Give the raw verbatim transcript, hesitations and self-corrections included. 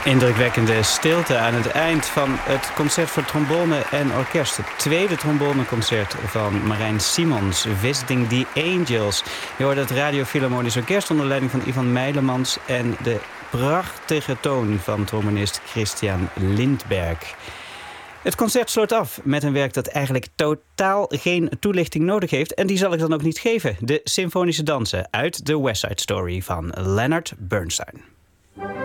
Indrukwekkende stilte aan het eind van het concert voor trombone en orkest. Het tweede tromboneconcert van Marijn Simons, Visiting the Angels. Je hoorde het Radio Philharmonisch Orkest onder leiding van Ivan Meilemans en de prachtige toon van trombonist Christian Lindberg. Het concert sloot af met een werk dat eigenlijk totaal geen toelichting nodig heeft. En die zal ik dan ook niet geven. De symfonische dansen uit The West Side Story van Leonard Bernstein.